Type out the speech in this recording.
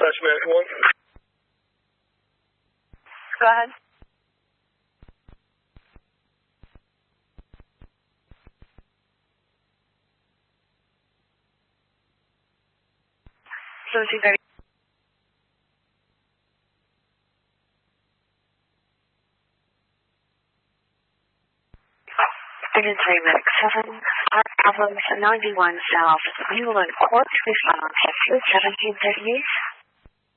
Dispatch American 1. Go ahead. So 230. 3 Medic 7, Park Problems 91 South, Newland Court, response at 1738.